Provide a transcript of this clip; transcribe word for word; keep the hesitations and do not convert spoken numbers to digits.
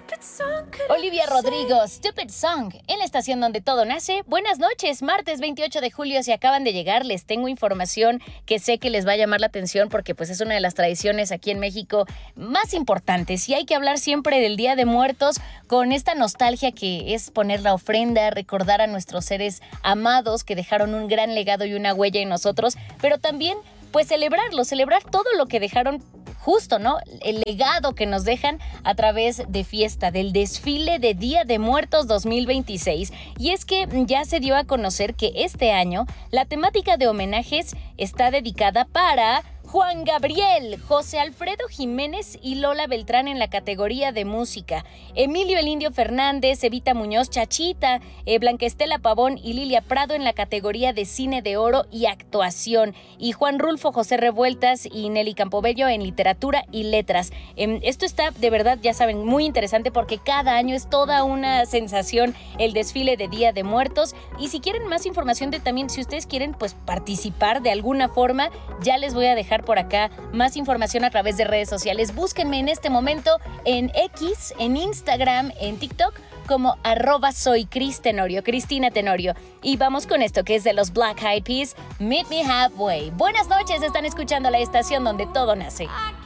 Olivia Rodrigo, Stupid Song, en la estación donde todo nace. Buenas noches, martes veintiocho de julio, si acaban de llegar, les tengo información que sé que les va a llamar la atención porque pues es una de las tradiciones aquí en México más importantes y hay que hablar siempre del Día de Muertos con esta nostalgia que es poner la ofrenda, recordar a nuestros seres amados que dejaron un gran legado y una huella en nosotros, pero también pues celebrarlo, celebrar todo lo que dejaron justo, ¿no? El legado que nos dejan a través de fiesta, del desfile de Día de Muertos dos mil veintiséis. Y es que ya se dio a conocer que este año la temática de homenajes está dedicada para Juan Gabriel, José Alfredo Jiménez y Lola Beltrán en la categoría de música, Emilio el Indio Fernández, Evita Muñoz, Chachita, eh, Blanca Estela Pavón y Lilia Prado en la categoría de cine de oro y actuación, y Juan Rulfo José Revueltas y Nelly Campobello en literatura y letras. Eh, esto está de verdad, ya saben, muy interesante porque cada año es toda una sensación el desfile de Día de Muertos, y si quieren más información de también, si ustedes quieren pues participar de alguna forma, ya les voy a dejar por acá más información a través de redes sociales. Búsquenme en este momento en X, en Instagram, en TikTok como arroba soy Cris Tenorio, Cristina Tenorio. Y vamos con esto que es de los Black Eyed Peas, Meet Me Halfway. Buenas noches, están escuchando la estación donde todo nace.